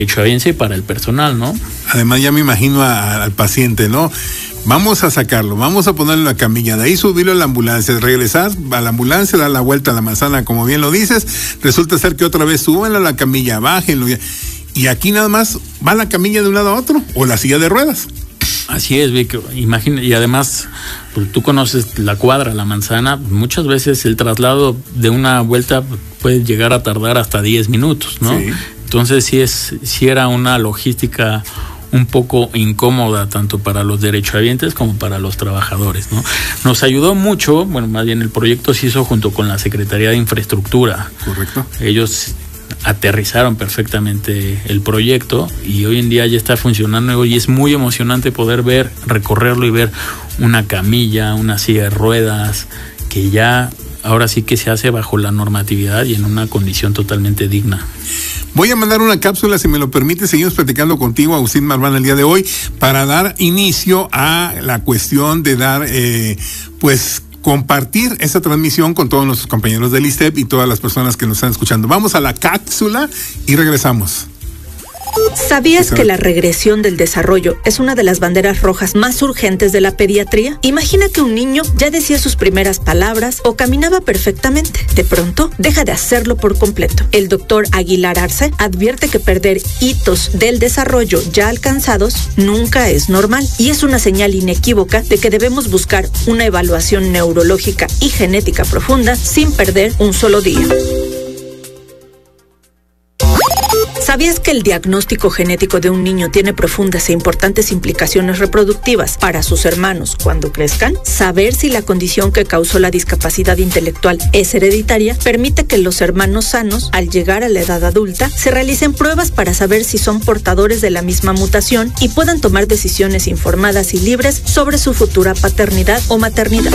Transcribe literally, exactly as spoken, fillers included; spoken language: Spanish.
derechohabiente y para el personal, ¿no? Además, ya me imagino a, al paciente, ¿no? Vamos a sacarlo, vamos a ponerlo en la camilla, de ahí subirlo a la ambulancia, regresar a la ambulancia, dar la vuelta a la manzana, como bien lo dices, resulta ser que otra vez súbanlo a la camilla, bájenlo, y aquí nada más va la camilla de un lado a otro, o la silla de ruedas. Así es, Vic, imagina, y además, pues, tú conoces la cuadra, la manzana, muchas veces el traslado de una vuelta puede llegar a tardar hasta diez minutos, ¿no? Sí. Entonces sí es, sí era una logística un poco incómoda tanto para los derechohabientes como para los trabajadores, ¿no? Nos ayudó mucho, bueno, más bien el proyecto se hizo junto con la Secretaría de Infraestructura. Correcto. Ellos aterrizaron perfectamente el proyecto y hoy en día ya está funcionando y es muy emocionante poder ver, recorrerlo y ver una camilla, una silla de ruedas que ya ahora sí que se hace bajo la normatividad y en una condición totalmente digna. Voy a mandar una cápsula, si me lo permite, seguimos platicando contigo, Agustín Marván, el día de hoy, para dar inicio a la cuestión de dar, eh, pues, compartir esta transmisión con todos nuestros compañeros del I S S S T E P y todas las personas que nos están escuchando. Vamos a la cápsula y regresamos. ¿Sabías que la regresión del desarrollo es una de las banderas rojas más urgentes de la pediatría? Imagina que un niño ya decía sus primeras palabras o caminaba perfectamente. De pronto, deja de hacerlo por completo. El doctor Aguilar Arce advierte que perder hitos del desarrollo ya alcanzados nunca es normal y es una señal inequívoca de que debemos buscar una evaluación neurológica y genética profunda sin perder un solo día. ¿Sabías que el diagnóstico genético de un niño tiene profundas e importantes implicaciones reproductivas para sus hermanos cuando crezcan? Saber si la condición que causó la discapacidad intelectual es hereditaria permite que los hermanos sanos, al llegar a la edad adulta, se realicen pruebas para saber si son portadores de la misma mutación y puedan tomar decisiones informadas y libres sobre su futura paternidad o maternidad.